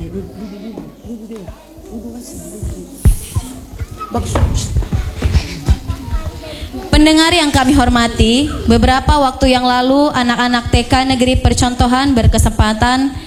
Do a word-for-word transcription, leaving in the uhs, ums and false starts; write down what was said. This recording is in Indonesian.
Pendengar yang kami hormati, beberapa waktu yang lalu anak-anak T K Negeri Percontohan berkesempatan